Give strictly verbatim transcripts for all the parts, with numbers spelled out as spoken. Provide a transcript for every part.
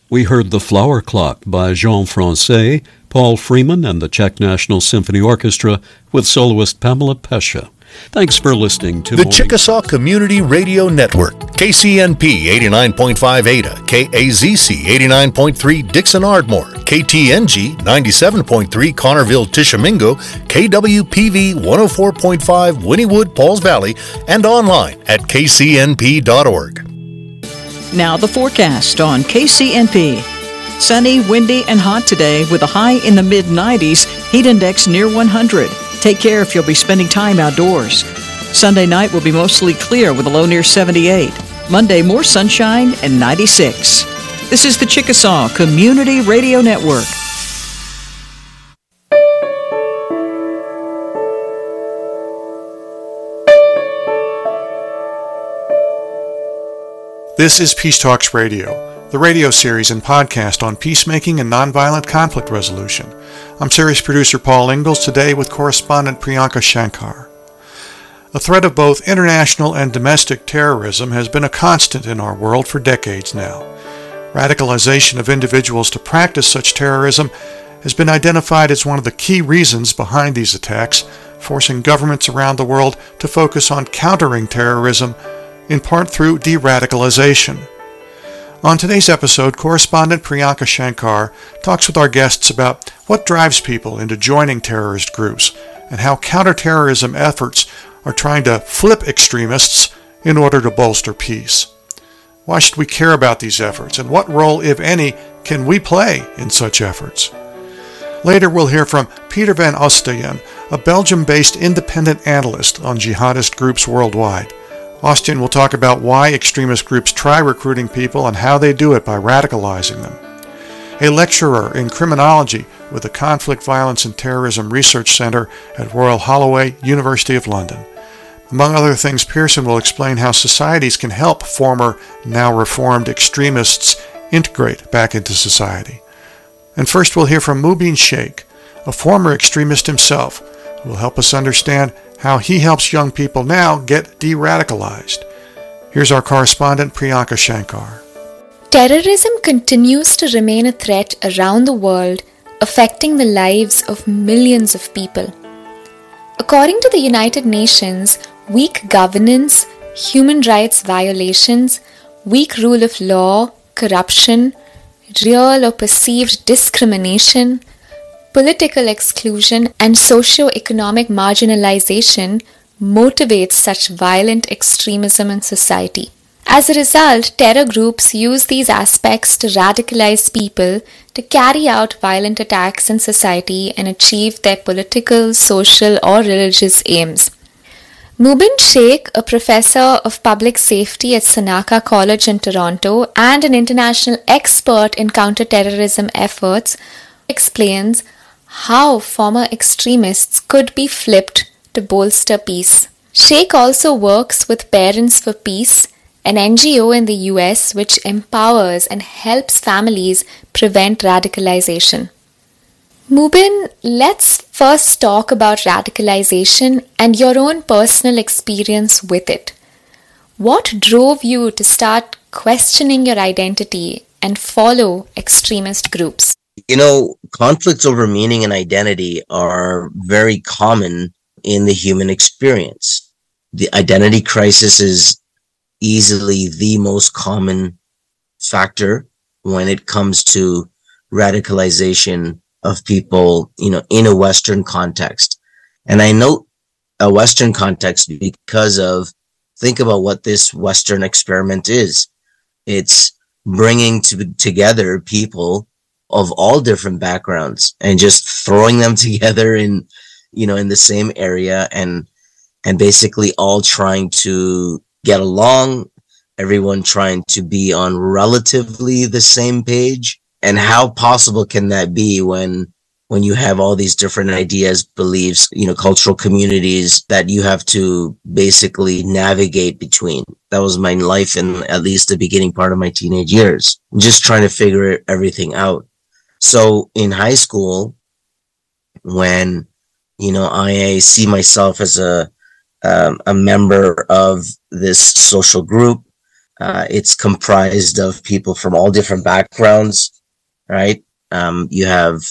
We heard The Flower Clock by Jean Francais, Paul Freeman and the Czech National Symphony Orchestra with soloist Pamela Pesha. Thanks for listening to the Morning Chickasaw Community Radio Network, K C N P eighty-nine point five Ada, K A Z C eighty-nine point three Dixon Ardmore, K T N G ninety-seven point three Connorville Tishomingo, K W P V one oh four point five Wynnewood Pauls Valley, and online at k c n p dot org. Now the forecast on K C N P. Sunny, windy, and hot today with a high in the mid nineties, heat index near one hundred. Take care if you'll be spending time outdoors. Sunday night will be mostly clear with a low near seventy-eight. Monday, more sunshine and ninety-six. This is the Chickasaw Community Radio Network. This is Peace Talks Radio, the radio series and podcast on peacemaking and nonviolent conflict resolution. I'm series producer Paul Ingalls, today with correspondent Priyanka Shankar. The threat of both international and domestic terrorism has been a constant in our world for decades now. Radicalization of individuals to practice such terrorism has been identified as one of the key reasons behind these attacks, forcing governments around the world to focus on countering terrorism, in part through de-radicalization. On today's episode, correspondent Priyanka Shankar talks with our guests about what drives people into joining terrorist groups and how counterterrorism efforts are trying to flip extremists in order to bolster peace. Why should we care about these efforts, and what role, if any, can we play in such efforts? Later, we'll hear from Peter van Oosteyen, a Belgium-based independent analyst on jihadist groups worldwide. Oosteyen will talk about why extremist groups try recruiting people and how they do it by radicalizing them. A lecturer in criminology with the Conflict, Violence and Terrorism Research Center at Royal Holloway, University of London. Among other things, Pearson will explain how societies can help former, now reformed extremists integrate back into society. And first we'll hear from Mubin Sheikh, a former extremist himself, who will help us understand how he helps young people now get de-radicalized. Here's our correspondent Priyanka Shankar. Terrorism continues to remain a threat around the world, affecting the lives of millions of people. According to the United Nations, weak governance, human rights violations, weak rule of law, corruption, real or perceived discrimination, political exclusion, and socio-economic marginalization motivates such violent extremism in society. As a result, terror groups use these aspects to radicalize people to carry out violent attacks in society and achieve their political, social, or religious aims. Mubin Sheikh, a professor of public safety at Seneca College in Toronto and an international expert in counter-terrorism efforts, explains how former extremists could be flipped to bolster peace. Sheikh also works with Parents for Peace, an N G O in the U S which empowers and helps families prevent radicalization. Mubin, let's first talk about radicalization and your own personal experience with it. What drove you to start questioning your identity and follow extremist groups? You know, conflicts over meaning and identity are very common in the human experience. The identity crisis is easily the most common factor when it comes to radicalization of people, you know, in a Western context. And I note a Western context because of, think about what this Western experiment is. It's bringing to, together people of all different backgrounds and just throwing them together in, you know, in the same area and, and basically all trying to get along, everyone trying to be on relatively the same page. And how possible can that be when, when you have all these different ideas, beliefs, you know, cultural communities that you have to basically navigate between? That was my life in at least the beginning part of my teenage years, just trying to figure everything out. So in high school, when, you know, I see myself as a, um, a member of this social group, Uh, it's comprised of people from all different backgrounds, right? Um, you have,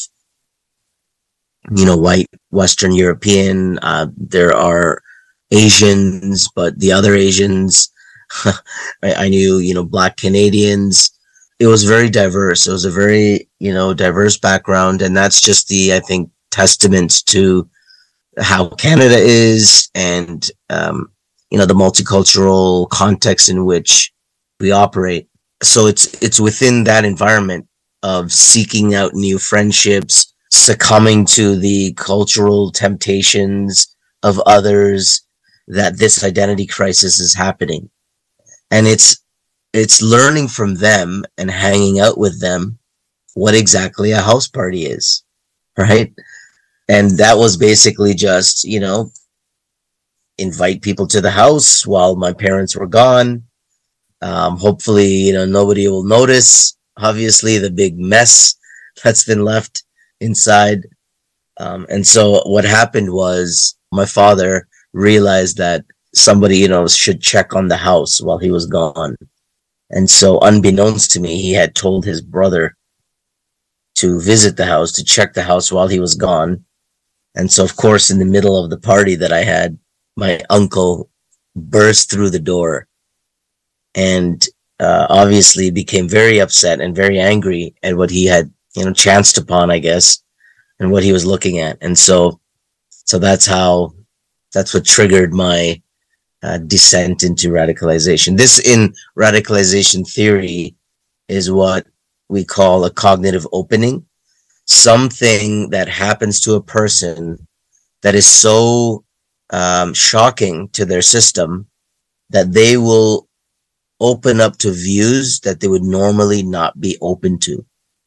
you know, white, Western European, uh, there are Asians, but the other Asians, I, I knew, you know, Black Canadians. It was very diverse. It was a very, you know, diverse background. And that's just the, I think, testament to how Canada is and, um, you know, the multicultural context in which we operate. So it's, it's within that environment of seeking out new friendships, succumbing to the cultural temptations of others, that this identity crisis is happening. And it's, it's learning from them and hanging out with them what exactly a house party is, right? And that was basically just, you know, invite people to the house while my parents were gone. Um, hopefully, you know, nobody will notice, obviously, the big mess that's been left inside. Um, and so what happened was my father realized that somebody, you know, should check on the house while he was gone. And so unbeknownst to me, he had told his brother to visit the house, to check the house while he was gone. And so, of course, in the middle of the party that I had, my uncle burst through the door and uh, obviously became very upset and very angry at what he had, you know, chanced upon, I guess, and what he was looking at. And so, so that's how, that's what triggered my uh, descent into radicalization. This, in radicalization theory, is what we call a cognitive opening. Something that happens to a person that is so um, shocking to their system that they will open up to views that they would normally not be open to.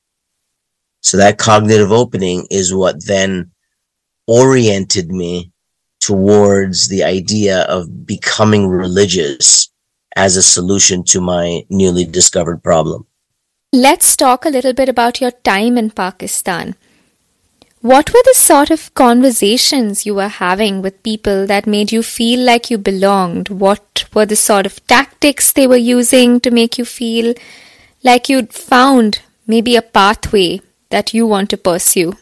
So that cognitive opening is what then oriented me towards the idea of becoming religious as a solution to my newly discovered problem. Let's talk a little bit about your time in Pakistan. What were the sort of conversations you were having with people that made you feel like you belonged? What were the sort of tactics they were using to make you feel like you'd found maybe a pathway that you want to pursue?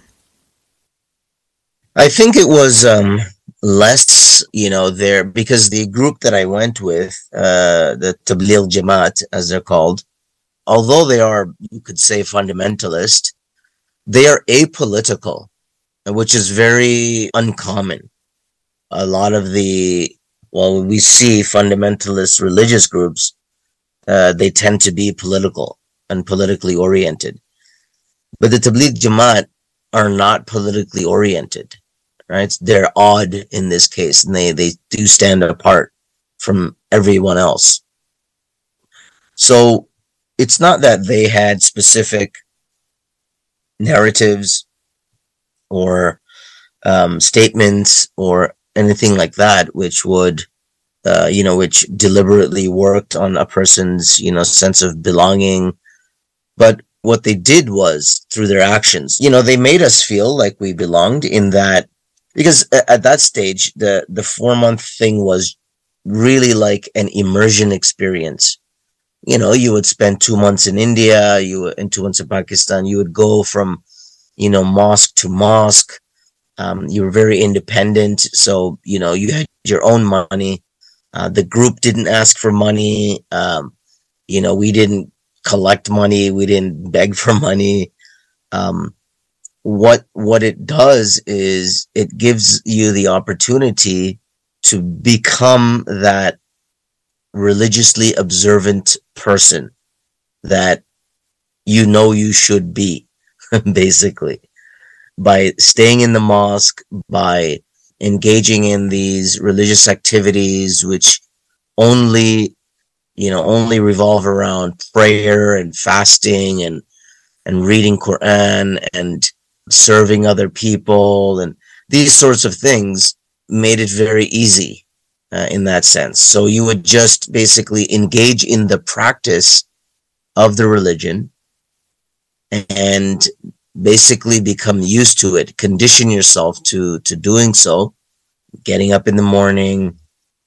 I think it was um, less, you know, there, because the group that I went with, uh, the Tabligh Jamaat, as they're called, although they are, you could say, fundamentalist, they are apolitical, which is very uncommon. A lot of the, well, we see fundamentalist religious groups, uh, they tend to be political and politically oriented. But the Tabligh Jamaat are not politically oriented, right? They're odd in this case, and they, they do stand apart from everyone else. So it's not that they had specific narratives or um, statements or anything like that, which would, uh, you know, which deliberately worked on a person's, you know, sense of belonging. But what they did was, through their actions, you know, they made us feel like we belonged, in that, because at that stage, the, the four month thing was really like an immersion experience. You know, you would spend two months in India, you would, and two months in Pakistan. You would go from, you know, mosque to mosque. Um, you were very independent. So, you know, you had your own money. Uh, the group didn't ask for money. Um, you know, we didn't collect money. We didn't beg for money. Um, what, what it does is it gives you the opportunity to become that religiously observant person that you know you should be, basically, by staying in the mosque, by engaging in these religious activities, which only, you know, only revolve around prayer and fasting and, and reading Quran and serving other people, and these sorts of things made it very easy. Uh, in that sense. So you would just basically engage in the practice of the religion and basically become used to it, condition yourself to, to doing so, getting up in the morning,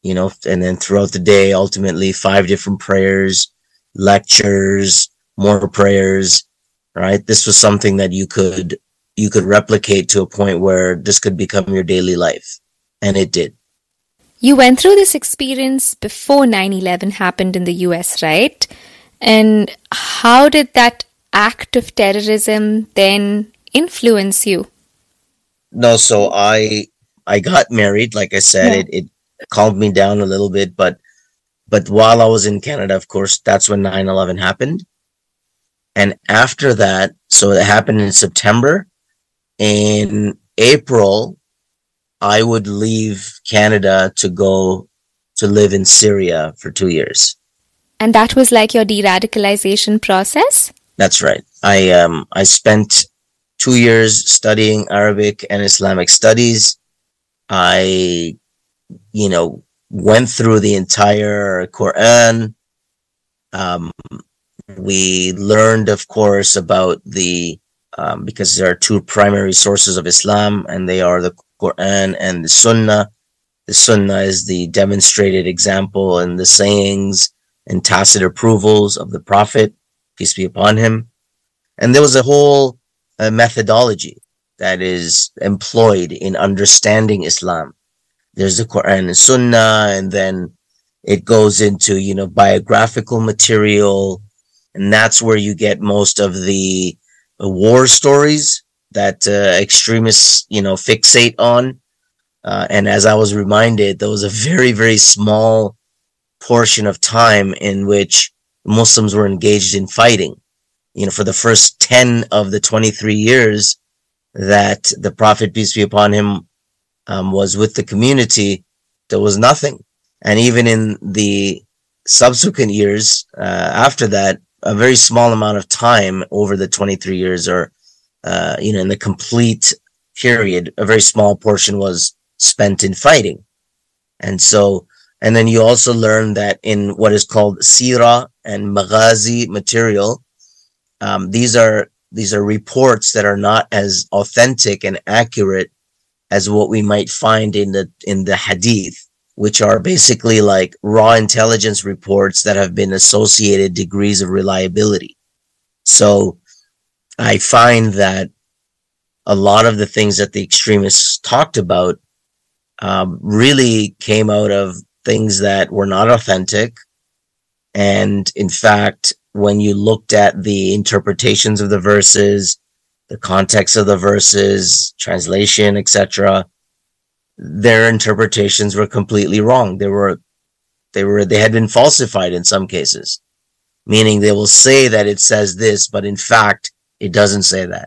you know, and then throughout the day, ultimately five different prayers, lectures, more prayers, right? This was something that you could, you could replicate to a point where this could become your daily life. And it did. You went through this experience before nine eleven happened in the U S, right? And how did that act of terrorism then influence you? No, so I I got married, like I said, yeah. it, it calmed me down a little bit, but but while I was in Canada, of course, that's when nine eleven happened. And after that, so it happened in September. In April, I would leave Canada to go to live in Syria for two years. And that was like your de-radicalization process? That's right. I um I spent two years studying Arabic and Islamic studies. I, you know, went through the entire Quran. Um, we learned, of course, about the, um, because there are two primary sources of Islam, and they are the Quran and the Sunnah. The Sunnah is the demonstrated example and the sayings and tacit approvals of the Prophet, peace be upon him. And there was a whole uh, methodology that is employed in understanding Islam. There's the Quran and Sunnah, and then it goes into, you know, biographical material. And that's where you get most of the uh, war stories that uh, extremists, you know, fixate on. Uh, and as I was reminded, there was a very, very small portion of time in which Muslims were engaged in fighting. You know, for the first ten of the twenty-three years that the Prophet, peace be upon him, um, was with the community, there was nothing. And even in the subsequent years uh, after that, a very small amount of time over the twenty-three years, or, uh, you know, in the complete period, a very small portion was spent in fighting. And so, and then you also learn that in what is called Sirah and Maghazi material, um, these are, these are reports that are not as authentic and accurate as what we might find in the, in the Hadith, which are basically like raw intelligence reports that have been associated degrees of reliability. So I find that a lot of the things that the extremists talked about um, really came out of things that were not authentic. And in fact, when you looked at the interpretations of the verses, the context of the verses, translation, et cetera, their interpretations were completely wrong. They were, they were, they had been falsified in some cases, meaning they will say that it says this, but in fact, it doesn't say that.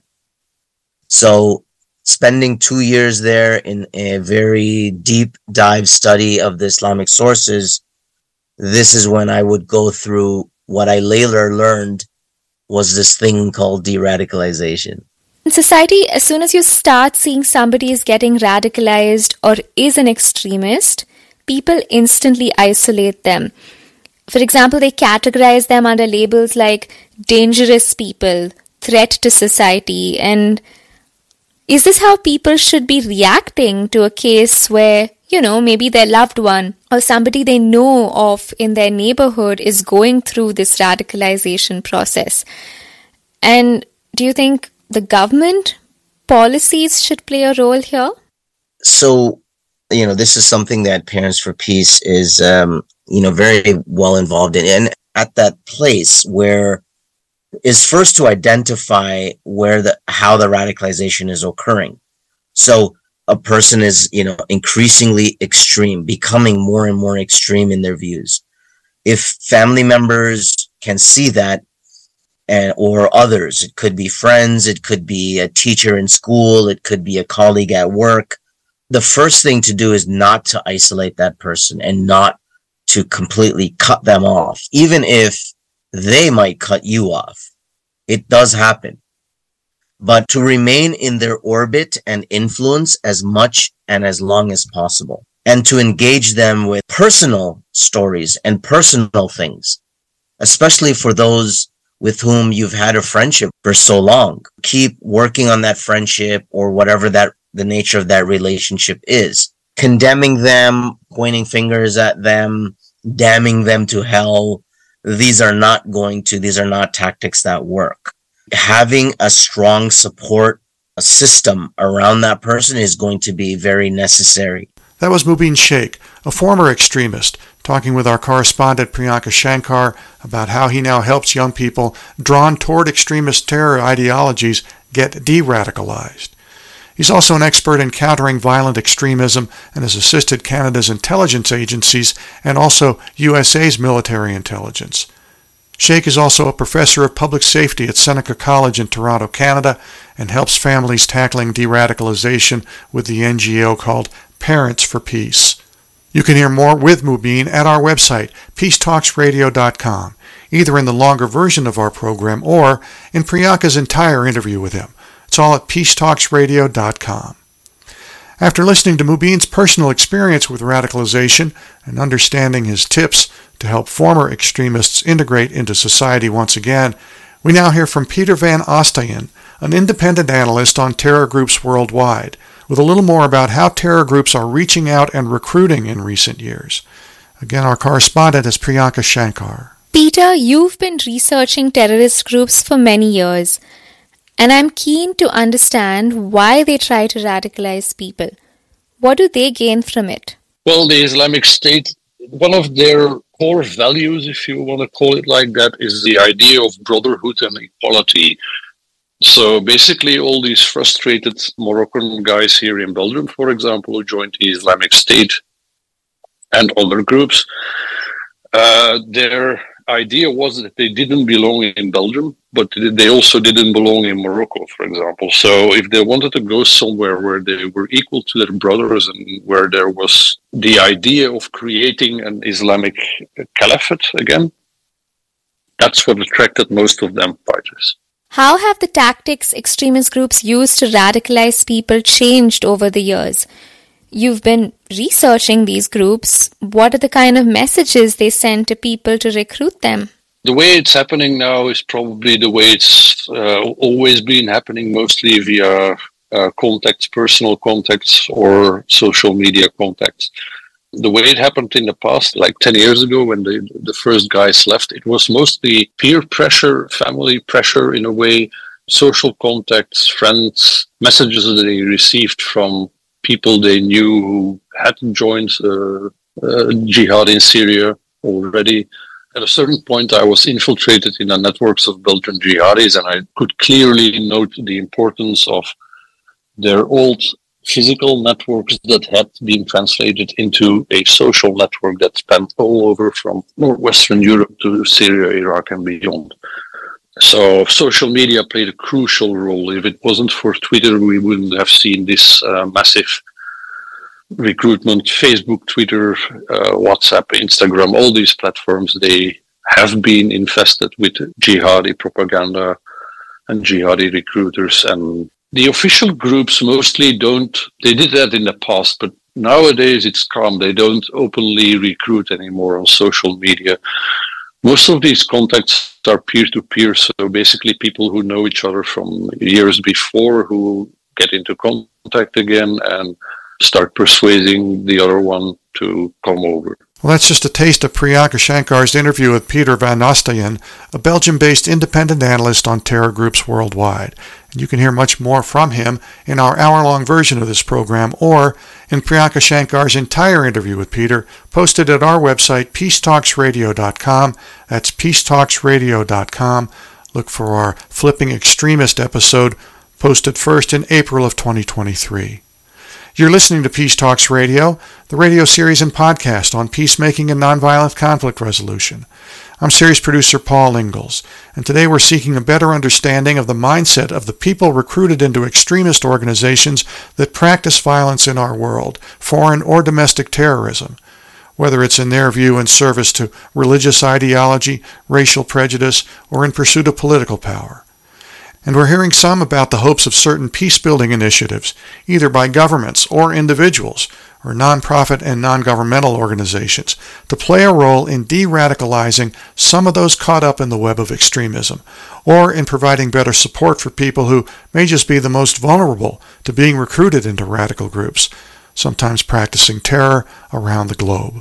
So spending two years there in a very deep dive study of the Islamic sources, this is when I would go through what I later learned was this thing called de-radicalization. In society, as soon as you start seeing somebody is getting radicalized or is an extremist, people instantly isolate them. For example, they categorize them under labels like dangerous people, threat to society. And is this how people should be reacting to a case where, you know, maybe their loved one or somebody they know of in their neighborhood is going through this radicalization process? And do you think the government policies should play a role here? So, you know, this is something that Parents for Peace is, um, you know, very well involved in. And at that place where is first to identify where the, how the radicalization is occurring. So a person is, you know, increasingly extreme, becoming more and more extreme in their views. If family members can see that, and or others, it could be friends, it could be a teacher in school, it could be a colleague at work, the first thing to do is not to isolate that person and not to completely cut them off, even if they might cut you off. It does happen. But to remain in their orbit and influence as much and as long as possible, and to engage them with personal stories and personal things, especially for those with whom you've had a friendship for so long. Keep working on that friendship or whatever that the nature of that relationship is. Condemning them, pointing fingers at them, damning them to hell. These are not going to, these are not tactics that work. Having a strong support system around that person is going to be very necessary. That was Mubin Sheikh, a former extremist, talking with our correspondent Priyanka Shankar about how he now helps young people drawn toward extremist terror ideologies get de-radicalized. He's also an expert in countering violent extremism and has assisted Canada's intelligence agencies and also U S A's military intelligence. Sheikh is also a professor of public safety at Seneca College in Toronto, Canada, and helps families tackling de-radicalization with the N G O called Parents for Peace. You can hear more with Mubin at our website, peace talks radio dot com, either in the longer version of our program or in Priyanka's entire interview with him. It's all at peace talks radio dot com. After listening to Mubin's personal experience with radicalization and understanding his tips to help former extremists integrate into society once again, we now hear from Peter Van Ostayen, an independent analyst on terror groups worldwide, with a little more about how terror groups are reaching out and recruiting in recent years. Again, our correspondent is Priyanka Shankar. Peter, you've been researching terrorist groups for many years, and I'm keen to understand why they try to radicalize people. What do they gain from it? Well, the Islamic State, one of their core values, if you want to call it like that, is the idea of brotherhood and equality. So basically all these frustrated Moroccan guys here in Belgium, for example, who joined the Islamic State and other groups, uh, their idea was that they didn't belong in Belgium, but they also didn't belong in Morocco, for example. So if they wanted to go somewhere where they were equal to their brothers and where there was the idea of creating an Islamic caliphate again, that's what attracted most of them fighters. How have the tactics extremist groups use to radicalize people changed over the years? You've been researching these groups. What are the kind of messages they send to people to recruit them? The way it's happening now is probably the way it's uh, always been happening, mostly via uh, contacts, personal contacts, or social media contacts. The way it happened in the past, like ten years ago when the, the first guys left, it was mostly peer pressure, family pressure in a way, social contacts, friends, messages that they received from people they knew who had joined uh, uh, jihad in Syria already. At a certain point, I was infiltrated in the networks of Belgian jihadis, and I could clearly note the importance of their old physical networks that had been translated into a social network that spanned all over from Northwestern Europe to Syria, Iraq, and beyond. So social media played a crucial role. If it wasn't for Twitter, we wouldn't have seen this uh, massive recruitment. Facebook, Twitter, uh, WhatsApp, Instagram, all these platforms, they have been infested with jihadi propaganda and jihadi recruiters. And the official groups mostly don't, they did that in the past, but nowadays it's calm. They don't openly recruit anymore on social media. Most of these contacts are peer-to-peer, so basically people who know each other from years before who get into contact again and start persuading the other one to come over. Well, that's just a taste of Priyanka Shankar's interview with Peter Van Ostayen, a Belgium-based independent analyst on terror groups worldwide. And you can hear much more from him in our hour-long version of this program or in Priyanka Shankar's entire interview with Peter, posted at our website, peace talks radio dot com. That's peace talks radio dot com. Look for our Flipping Extremist episode, posted first in April of twenty twenty-three. You're listening to Peace Talks Radio, the radio series and podcast on peacemaking and nonviolent conflict resolution. I'm series producer Paul Ingalls, and today we're seeking a better understanding of the mindset of the people recruited into extremist organizations that practice violence in our world, foreign or domestic terrorism, whether it's in their view in service to religious ideology, racial prejudice, or in pursuit of political power. And we're hearing some about the hopes of certain peace-building initiatives, either by governments or individuals, or nonprofit and non-governmental organizations, to play a role in de-radicalizing some of those caught up in the web of extremism, or in providing better support for people who may just be the most vulnerable to being recruited into radical groups, sometimes practicing terror around the globe.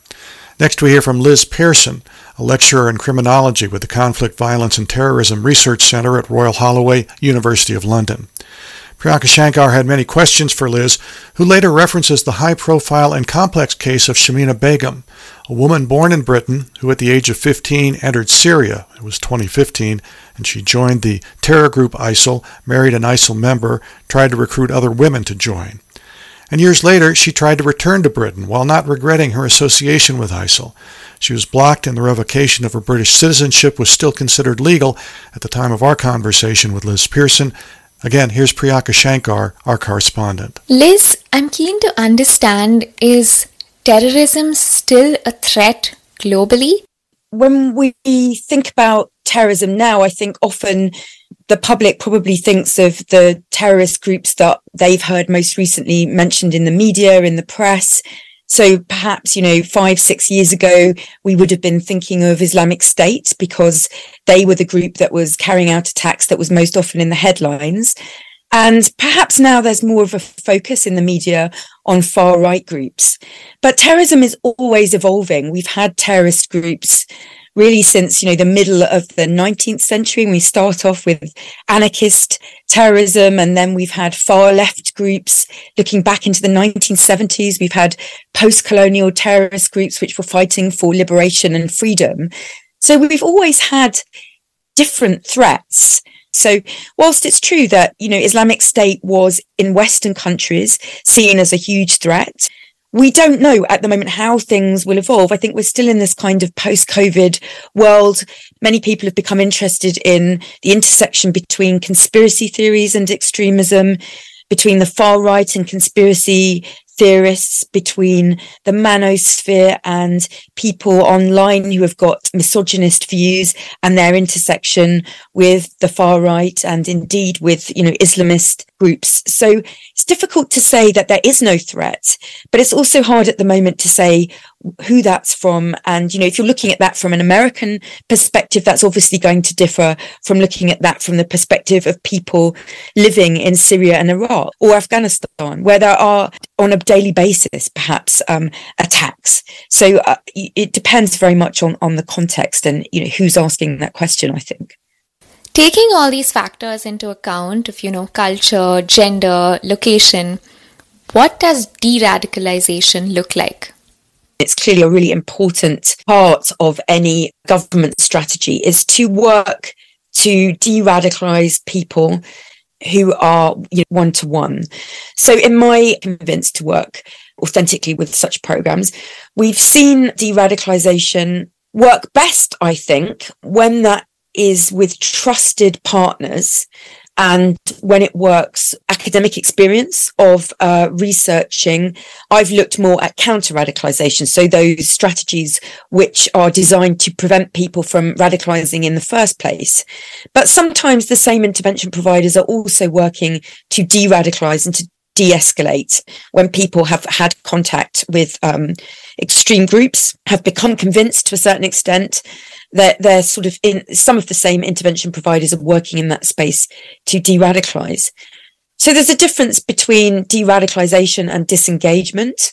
Next we hear from Liz Pearson, a lecturer in criminology with the Conflict, Violence and Terrorism Research Center at Royal Holloway, University of London. Priyanka Shankar had many questions for Liz, who later references the high-profile and complex case of Shamina Begum, a woman born in Britain who at the age of fifteen entered Syria. It was twenty fifteen, and she joined the terror group ISIL, married an ISIL member, tried to recruit other women to join. And years later, she tried to return to Britain while not regretting her association with ISIL. She was blocked and the revocation of her British citizenship was still considered legal at the time of our conversation with Liz Pearson. Again, here's Priyanka Shankar, our correspondent. Liz, I'm keen to understand, is terrorism still a threat globally? When we think about terrorism now, I think often the public probably thinks of the terrorist groups that they've heard most recently mentioned in the media, in the press. So perhaps, you know, five, six years ago, we would have been thinking of Islamic State because they were the group that was carrying out attacks that was most often in the headlines. And perhaps now there's more of a focus in the media on far-right groups. But terrorism is always evolving. We've had terrorist groups really since, you know, the middle of the nineteenth century. We start off with anarchist terrorism, and then we've had far left groups. Looking back into the nineteen seventies, we've had post-colonial terrorist groups which were fighting for liberation and freedom. So we've always had different threats. So whilst it's true that, you know, Islamic State was in Western countries seen as a huge threat, we don't know at the moment how things will evolve. I think we're still in this kind of post-COVID world. Many people have become interested in the intersection between conspiracy theories and extremism, between the far right and conspiracy theorists, between the manosphere and people online who have got misogynist views, and their intersection with the far right and indeed with, you know, Islamist groups. So it's difficult to say that there is no threat, but it's also hard at the moment to say who that's from. And, you know, if you're looking at that from an American perspective, that's obviously going to differ from looking at that from the perspective of people living in Syria and Iraq or Afghanistan, where there are on a daily basis, perhaps, um, attacks. So uh, it depends very much on, on the context and, you know, who's asking that question, I think. Taking all these factors into account of, you know, culture, gender, location, what does de-radicalization look like? It's clearly a really important part of any government strategy is to work to de-radicalize people who are, you know, one-to-one. So in my convinced to work authentically with such programs, we've seen de-radicalization work best, I think, when that is with trusted partners and when it works academic experience of uh, researching. I've looked more at counter-radicalization, so those strategies which are designed to prevent people from radicalizing in the first place. But sometimes the same intervention providers are also working to de-radicalize and to de-escalate when people have had contact with um, extreme groups, have become convinced to a certain extent that they're sort of in some of the same intervention providers are working in that space to de-radicalize. So there's a difference between de-radicalization and disengagement.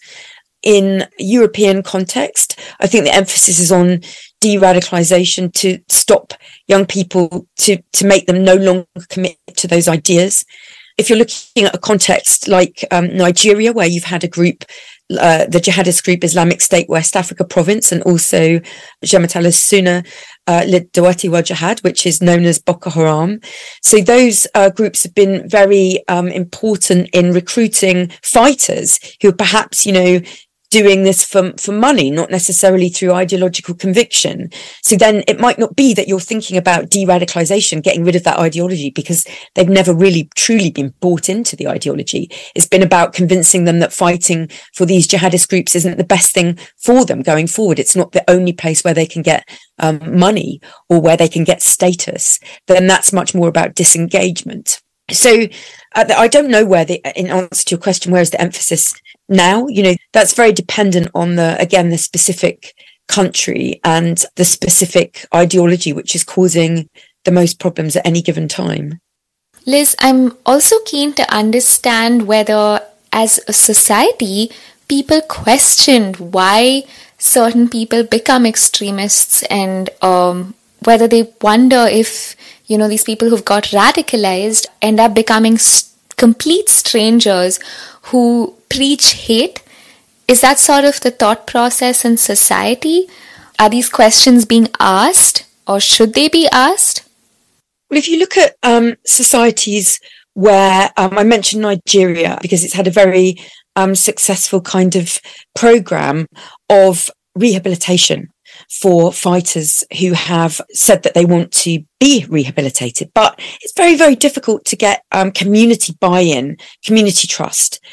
In European context, I think the emphasis is on de-radicalization to stop young people, to, to make them no longer commit to those ideas. If you're looking at a context like um, Nigeria, where you've had a group, uh, the jihadist group Islamic State West Africa Province, and also Jamaat al-Sunnah uh, Lidawati wal Jihad, which is known as Boko Haram. So those uh, groups have been very um, important in recruiting fighters who are perhaps, you know, doing this for, for money, not necessarily through ideological conviction. So then it might not be that you're thinking about de-radicalization, getting rid of that ideology, because they've never really truly been bought into the ideology. It's been about convincing them that fighting for these jihadist groups isn't the best thing for them going forward. It's not the only place where they can get um, money or where they can get status. Then that's much more about disengagement. So uh, I don't know where the, in answer to your question, where is the emphasis now? You know, that's very dependent on the, again, the specific country and the specific ideology which is causing the most problems at any given time. Liz, I'm also keen to understand whether as a society, people questioned why certain people become extremists, and um, whether they wonder if, you know, these people who've got radicalized end up becoming st- complete strangers who preach hate. Is that sort of the thought process in society? Are these questions being asked, or should they be asked? Well, if you look at um, societies where, um, I mentioned Nigeria because it's had a very um, successful kind of program of rehabilitation for fighters who have said that they want to be rehabilitated. But it's very, very difficult to get um, community buy-in, community trust.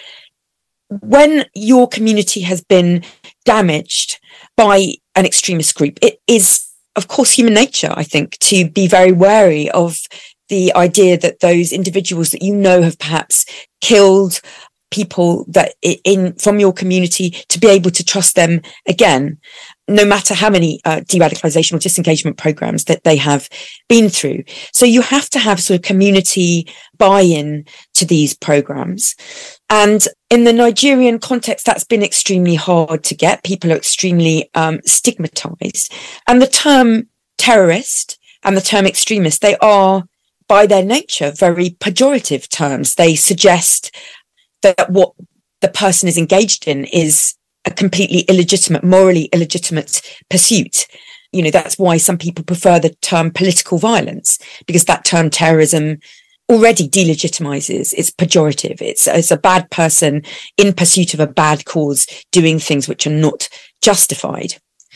When your community has been damaged by an extremist group, it is, of course, human nature, I think, to be very wary of the idea that those individuals that you know have perhaps killed people that in from your community, to be able to trust them again, no matter how many uh, de-radicalization or disengagement programs that they have been through. So you have to have sort of community buy-in to these programs. And in the Nigerian context, that's been extremely hard to get. People are extremely um, stigmatized. And the term terrorist and the term extremist, they are, by their nature, very pejorative terms. They suggest that what the person is engaged in is a completely illegitimate, morally illegitimate pursuit. You know, that's why some people prefer the term political violence, because that term terrorism already delegitimizes. It's pejorative. It's, it's a bad person in pursuit of a bad cause doing things which are not justified.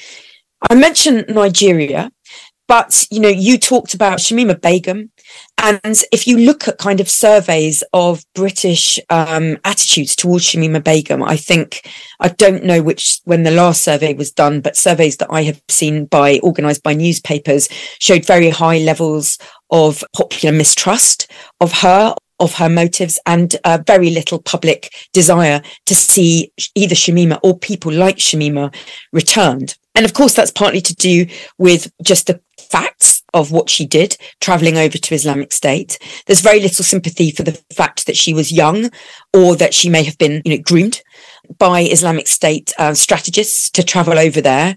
I mentioned Nigeria, but, you know, you talked about Shamima Begum. And if you look at kind of surveys of British um, attitudes towards Shamima Begum, I think, I don't know which, when the last survey was done, but surveys that I have seen by organised by newspapers showed very high levels of popular mistrust of her, of her motives, and uh, very little public desire to see either Shamima or people like Shamima returned. And of course, that's partly to do with just the facts of what she did, travelling over to Islamic State. There's very little sympathy for the fact that she was young, or that she may have been, you know, groomed by Islamic State uh, strategists to travel over there.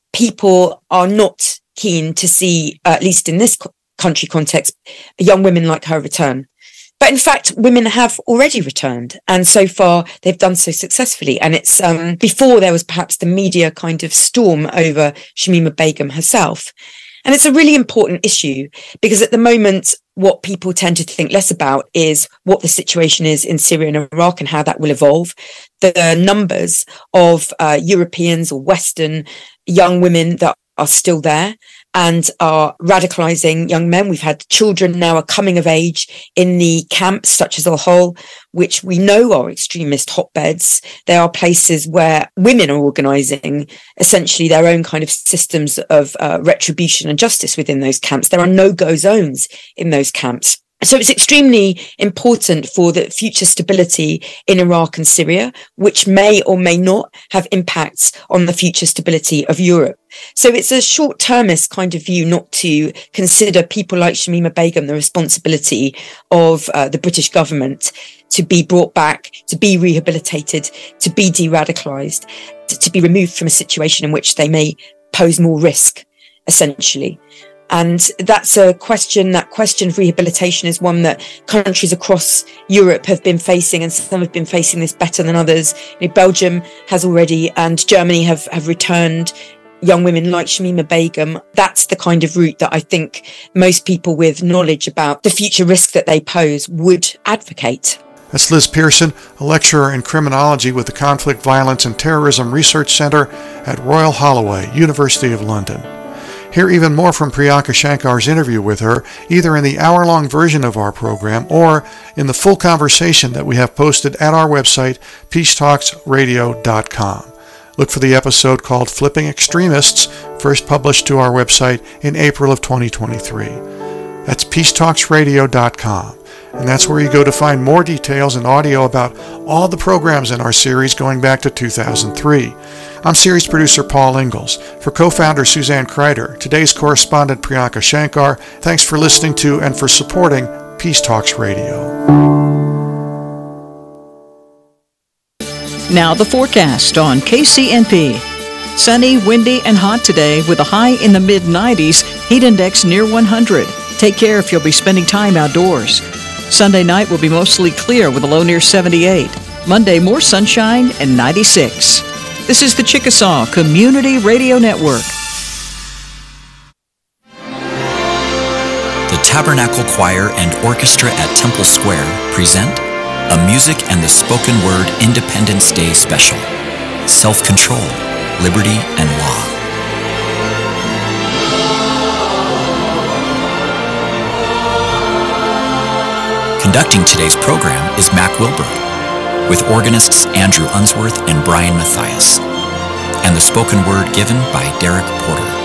People are not keen to see, uh, at least in this co- country context, young women like her return. But in fact, women have already returned, and so far they've done so successfully. And it's um, before there was perhaps the media kind of storm over Shamima Begum herself. And it's a really important issue, because at the moment, what people tend to think less about is what the situation is in Syria and Iraq and how that will evolve. The numbers of uh, Europeans or Western young women that are still there and are radicalizing young men. We've had children now are coming of age in the camps such as Al-Hol, which we know are extremist hotbeds. They are places where women are organizing essentially their own kind of systems of uh, retribution and justice within those camps. There are no-go zones in those camps. So it's extremely important for the future stability in Iraq and Syria, which may or may not have impacts on the future stability of Europe. So it's a short-termist kind of view not to consider people like Shamima Begum the responsibility of uh, the British government to be brought back, to be rehabilitated, to be de-radicalized, to, to be removed from a situation in which they may pose more risk, essentially. And that's a question, that question of rehabilitation is one that countries across Europe have been facing, and some have been facing this better than others. You know, Belgium has already, and Germany have, have returned young women like Shamima Begum. That's the kind of route that I think most people with knowledge about the future risk that they pose would advocate. That's Liz Pearson, a lecturer in criminology with the Conflict, Violence and Terrorism Research Centre at Royal Holloway, University of London. Hear even more from Priyanka Shankar's interview with her, either in the hour-long version of our program or in the full conversation that we have posted at our website, peace talks radio dot com. Look for the episode called Flipping Extremists, first published to our website in April of twenty twenty-three. That's peace talks radio dot com. And that's where you go to find more details and audio about all the programs in our series going back to two thousand three. I'm series producer Paul Ingalls. For co-founder Suzanne Kreider, today's correspondent Priyanka Shankar, thanks for listening to and for supporting Peace Talks Radio. Now the forecast on K C N P. Sunny, windy, and hot today with a high in the mid nineties, heat index near one hundred. Take care if you'll be spending time outdoors. Sunday night will be mostly clear with a low near seventy-eight. Monday, more sunshine and ninety-six. This is the Chickasaw Community Radio Network. The Tabernacle Choir and Orchestra at Temple Square present a Music and the Spoken Word Independence Day Special. Self-control, liberty, and law. Conducting today's program is Mac Wilbur, with organists Andrew Unsworth and Brian Matthias, and the spoken word given by Derek Porter.